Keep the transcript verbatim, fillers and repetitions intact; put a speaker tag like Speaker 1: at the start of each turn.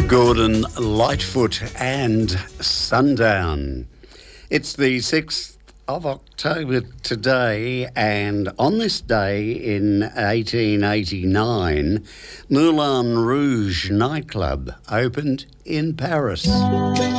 Speaker 1: Gordon Lightfoot and Sundown. It's the sixth of October today, and on this day in eighteen eighty-nine, Moulin Rouge nightclub opened in Paris.